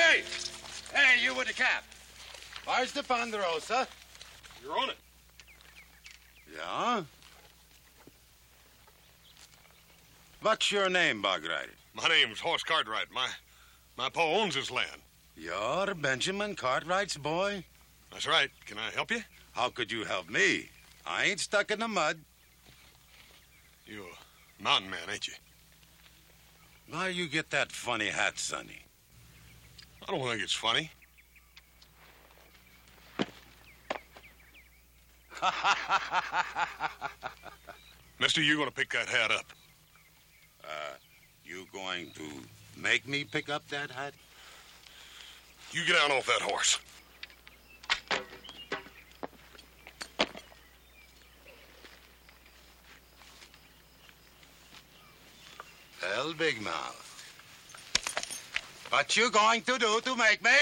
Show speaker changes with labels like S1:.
S1: Hey! Hey, you with the cap. Where's the Ponderosa?
S2: You're on it.
S1: Yeah? What's your name, Bug Rider?
S2: My name's Horace Cartwright. My pa owns this land.
S1: You're Benjamin Cartwright's boy?
S2: That's right. Can I help you?
S1: How could you help me? I ain't stuck in the mud.
S2: You're a mountain man, ain't you?
S1: Why you get that funny hat, Sonny?
S2: I don't think it's funny. Mister, you gonna pick that hat up?
S1: You going to make me pick up that hat?
S2: You get down off that horse.
S1: Well, Big Mouth. What you going to do to make me?